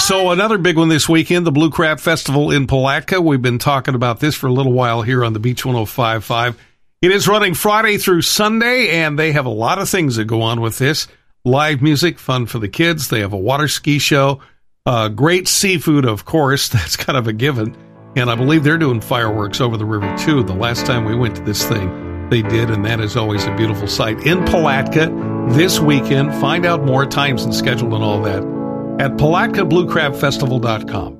So another big one this weekend, the Blue Crab Festival in Palatka. We've been talking about this for a little while here on the Beach 105.5. It is running Friday through Sunday, and they have a lot of things that go on with this. Live music, fun for the kids. They have a water ski show. Great seafood, of course. That's kind of a given. And I believe they're doing fireworks over the river, too. The last time we went to this thing, they did, and that is always a beautiful sight. In Palatka this weekend. Find out more times and schedule and all that at PalatkaBlueCrabFestival.com.